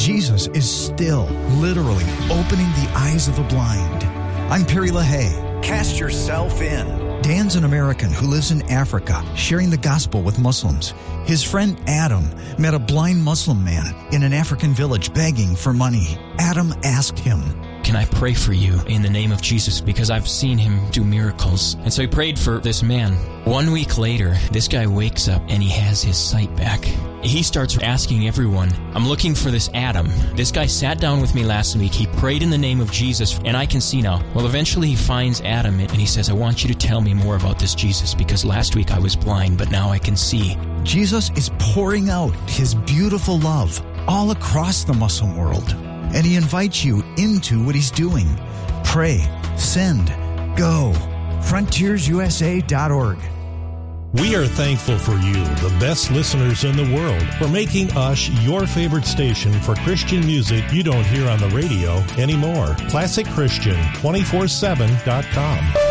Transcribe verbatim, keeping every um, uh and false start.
Jesus is still literally opening the eyes of the blind. I'm Perry LaHaye. Cast yourself in. Dan's an American who lives in Africa, sharing the gospel with Muslims. His friend Adam met a blind Muslim man in an African village begging for money. Adam asked him, "Can I pray for you in the name of Jesus? Because I've seen him do miracles." And so he prayed for this man. One week later, this guy wakes up and he has his sight back. He starts asking everyone, "I'm looking for this Adam. This guy sat down with me last week. He prayed in the name of Jesus, and I can see now." Well, eventually he finds Adam, and he says, "I want you to tell me more about this Jesus, because last week I was blind, but now I can see." Jesus is pouring out his beautiful love all across the Muslim world, and he invites you into what he's doing. Pray, send, go. frontiers u s a dot org. We are thankful for you, the best listeners in the world, for making us your favorite station for Christian music you don't hear on the radio anymore. classic christian two forty-seven dot com